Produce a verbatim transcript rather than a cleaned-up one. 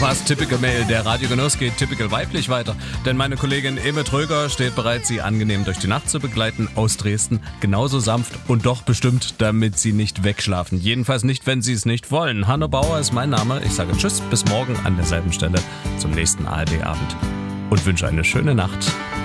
Aufgepasst, Typical Mail, der Radiogenuss geht typical weiblich weiter. Denn meine Kollegin Imme Tröger steht bereit, Sie angenehm durch die Nacht zu begleiten, aus Dresden. Genauso sanft und doch bestimmt, damit Sie nicht wegschlafen. Jedenfalls nicht, wenn Sie es nicht wollen. Hanno Bauer ist mein Name. Ich sage Tschüss, bis morgen an derselben Stelle zum nächsten A R D-Abend. Und wünsche eine schöne Nacht.